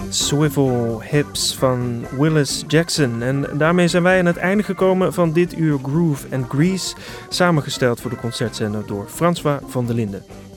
Swivel Hips van Willis Jackson. En daarmee zijn wij aan het einde gekomen van dit uur Groove and Grease, samengesteld voor de Concertzender door François van der Linden.